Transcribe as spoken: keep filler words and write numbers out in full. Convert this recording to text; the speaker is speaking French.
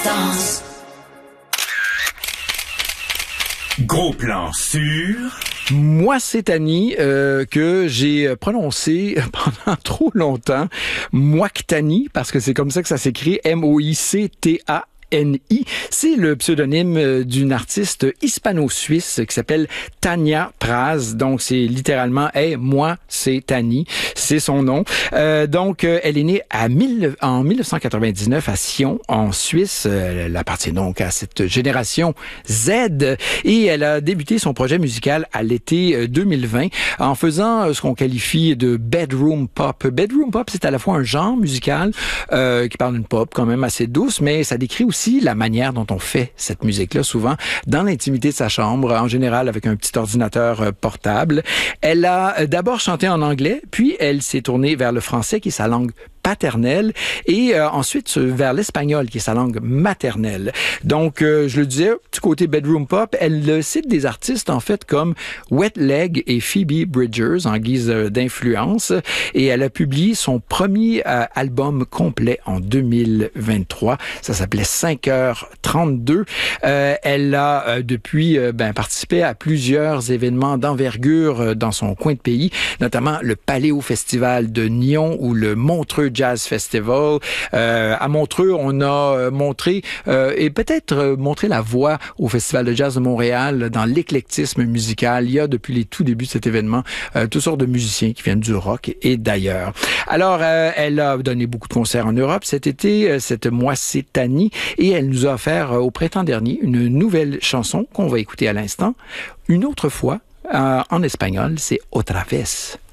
distance. Gros plan sur... Moi, c'est Annie euh, que j'ai prononcé pendant trop longtemps Moictani, parce que c'est comme ça que ça s'écrit, M O I C T A N I. C'est le pseudonyme d'une artiste hispano-suisse qui s'appelle Tania Praz. Donc, c'est littéralement « Hey, moi, c'est Tani ». C'est son nom. Euh, donc, euh, elle est née à mille, en dix-neuf cent quatre-vingt-dix-neuf à Sion, en Suisse. Elle appartient donc à cette génération Z. Et elle a débuté son projet musical à l'été deux mille vingt en faisant ce qu'on qualifie de bedroom pop. Bedroom pop, c'est à la fois un genre musical euh, qui parle d'une pop quand même assez douce, mais ça décrit aussi la manière dont on fait cette musique-là, souvent dans l'intimité de sa chambre, en général avec un petit ordinateur portable. Elle a d'abord chanté en anglais, puis elle s'est tournée vers le français, qui est sa langue paternelle, et euh, ensuite vers l'espagnol, qui est sa langue maternelle. Donc, euh, je le disais, du côté bedroom pop, elle cite des artistes, en fait, comme Wet Leg et Phoebe Bridgers, en guise d'influence, et elle a publié son premier euh, album complet en deux mille vingt-trois. Ça s'appelait cinq heures trente-deux. Euh, elle a, euh, depuis, euh, ben, participé à plusieurs événements d'envergure euh, dans son coin de pays, notamment le Paléo Festival de Nyon ou le Montreux Jazz Festival. Euh, à Montreux, on a euh, montré euh, et peut-être euh, montré la voie au Festival de Jazz de Montréal dans l'éclectisme musical. Il y a depuis les tout débuts de cet événement euh, toutes sortes de musiciens qui viennent du rock et d'ailleurs. Alors, euh, elle a donné beaucoup de concerts en Europe cet été, euh, cette Moi c'est Tani, et elle nous a offert euh, au printemps dernier une nouvelle chanson qu'on va écouter à l'instant. Une autre fois, euh, en espagnol, c'est Otra vez.